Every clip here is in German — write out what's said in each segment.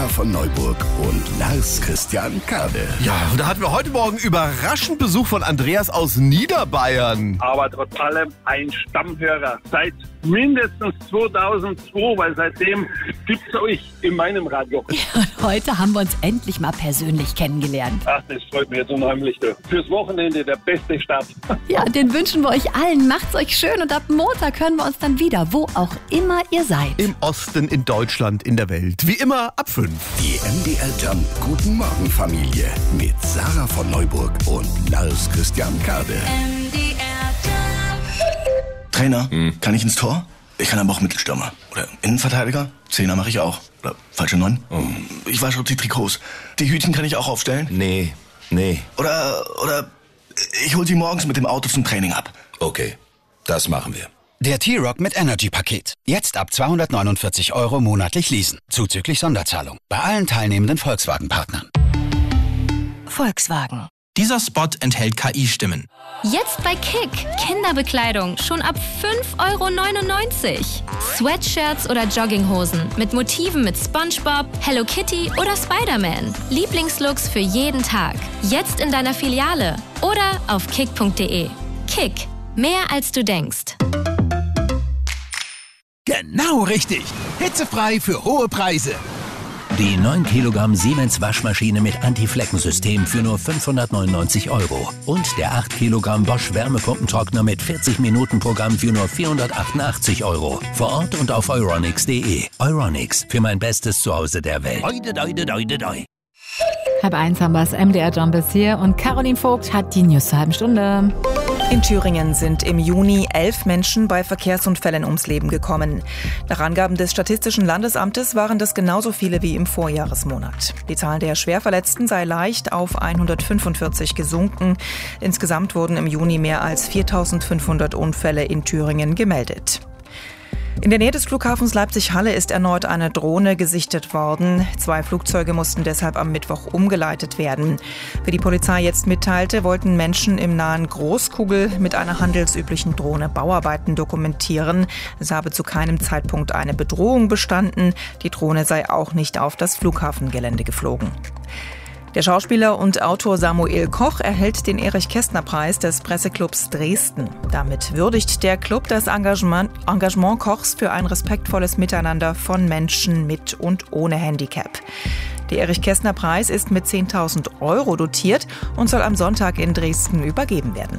Sarah von Neuburg und Lars Christian Kade. Ja, und da hatten wir heute Morgen überraschend Besuch von Andreas aus Niederbayern. Aber trotz allem ein Stammhörer seit mindestens 2002, weil seitdem gibt's euch in meinem Radio. Und heute haben wir uns endlich mal persönlich kennengelernt. Ach, das freut mich jetzt unheimlich. Fürs Wochenende der beste Start. Ja, den wünschen wir euch allen. Macht's euch schön und ab Montag hören wir uns dann wieder, wo auch immer ihr seid. Im Osten, in Deutschland, in der Welt. Wie immer ab 5. Die MDR Jump Guten Morgen Familie mit Sarah von Neuburg und Lars Christian Kade. Trainer, kann ich ins Tor? Ich kann aber auch Mittelstürmer. Oder Innenverteidiger? Zehner mache ich auch. Oder falsche 9? Ich wasche auch die Trikots. Die Hütchen kann ich auch aufstellen? Nee. Oder ich hol sie morgens mit dem Auto zum Training ab. Okay, das machen wir. Der T-Rock mit Energy-Paket. Jetzt ab 249 € monatlich leasen. Zuzüglich Sonderzahlung. Bei allen teilnehmenden Volkswagen-Partnern. Volkswagen. Dieser Spot enthält KI-Stimmen. Jetzt bei Kick. Kinderbekleidung schon ab 5,99 €. Sweatshirts oder Jogginghosen mit Motiven mit SpongeBob, Hello Kitty oder Spider-Man. Lieblingslooks für jeden Tag. Jetzt in deiner Filiale oder auf kick.de. Kick. Mehr als du denkst. Genau richtig. Hitzefrei für hohe Preise. Die 9 Kilogramm Siemens Waschmaschine mit Anti-Flecken-System für nur 599 € und der 8 Kilogramm Bosch Wärmepumpentrockner mit 40-Minuten-Programm für nur 488 €. Vor Ort und auf euronics.de. Euronics, für mein bestes Zuhause der Welt. 1:30 haben wir das MDR Jump ist hier und Caroline Vogt hat die News zur halben Stunde. In Thüringen sind im Juni 11 Menschen bei Verkehrsunfällen ums Leben gekommen. Nach Angaben des Statistischen Landesamtes waren das genauso viele wie im Vorjahresmonat. Die Zahl der Schwerverletzten sei leicht auf 145 gesunken. Insgesamt wurden im Juni mehr als 4.500 Unfälle in Thüringen gemeldet. In der Nähe des Flughafens Leipzig-Halle ist erneut eine Drohne gesichtet worden. 2 Flugzeuge mussten deshalb am Mittwoch umgeleitet werden. Wie die Polizei jetzt mitteilte, wollten Menschen im nahen Großkugel mit einer handelsüblichen Drohne Bauarbeiten dokumentieren. Es habe zu keinem Zeitpunkt eine Bedrohung bestanden. Die Drohne sei auch nicht auf das Flughafengelände geflogen. Der Schauspieler und Autor Samuel Koch erhält den Erich-Kästner-Preis des Presseclubs Dresden. Damit würdigt der Club das Engagement Kochs für ein respektvolles Miteinander von Menschen mit und ohne Handicap. Der Erich-Kästner-Preis ist mit 10.000 € dotiert und soll am Sonntag in Dresden übergeben werden.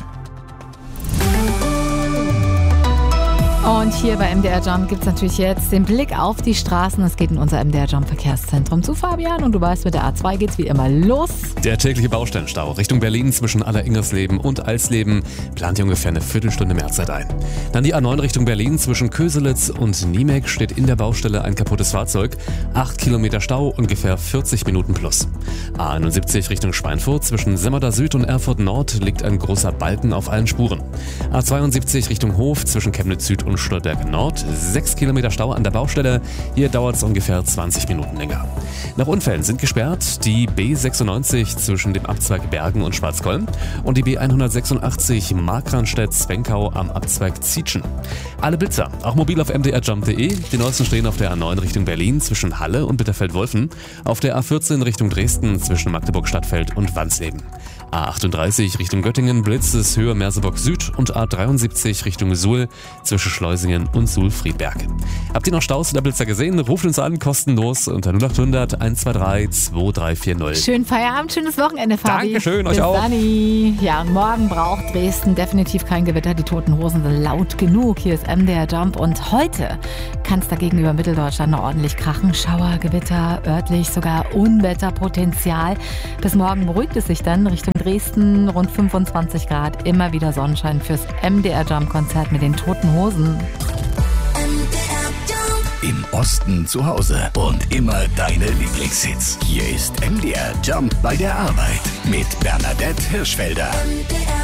Und hier bei MDR Jump gibt es natürlich jetzt den Blick auf die Straßen. Es geht in unser MDR Jump Verkehrszentrum zu Fabian und du weißt, mit der A2 geht's wie immer los. Der tägliche Baustellenstau Richtung Berlin zwischen Alleringersleben und Alsleben plant hier ungefähr eine Viertelstunde Mehrzeit ein. Dann die A9 Richtung Berlin zwischen Köselitz und Niemek steht in der Baustelle ein kaputtes Fahrzeug. 8 Kilometer Stau, ungefähr 40 Minuten plus. A71 Richtung Schweinfurt zwischen Semmerda Süd und Erfurt Nord liegt ein großer Balken auf allen Spuren. A72 Richtung Hof zwischen Chemnitz Süd und Stolberg Nord. 6 Kilometer Stau an der Baustelle. Hier dauert es ungefähr 20 Minuten länger. Nach Unfällen sind gesperrt die B96 zwischen dem Abzweig Bergen und Schwarzkolm und die B186 Markranstädt-Zwenkau am Abzweig Zietschen. Alle Blitzer, auch mobil auf mdrjump.de. Die neuesten stehen auf der A9 Richtung Berlin zwischen Halle und Bitterfeld-Wolfen. Auf der A14 Richtung Dresden zwischen Magdeburg-Stadtfeld und Wansleben. A38 Richtung Göttingen, Blitz ist Höhe Merseburg Süd und A73 Richtung Suhl zwischen Schleusingen und Suhl-Friedberg. Habt ihr noch Staus oder Blitzer gesehen? Ruft uns an, kostenlos unter 0800 123 2340. Schönen Feierabend, schönes Wochenende, Fabi. Dankeschön, Bis euch auch. Dani. Ja, und morgen braucht Dresden definitiv kein Gewitter. Die Toten Hosen sind laut genug. Hier ist MDR Jump und heute kann es dagegen über Mitteldeutschland noch ordentlich krachen. Schauer, Gewitter, örtlich sogar Unwetterpotenzial. Bis morgen beruhigt es sich dann Richtung Dresden, rund 25 Grad, immer wieder Sonnenschein fürs MDR Jump Konzert mit den Toten Hosen. Im Osten zu Hause und immer deine Lieblingshits. Hier ist MDR Jump bei der Arbeit mit Bernadette Hirschfelder.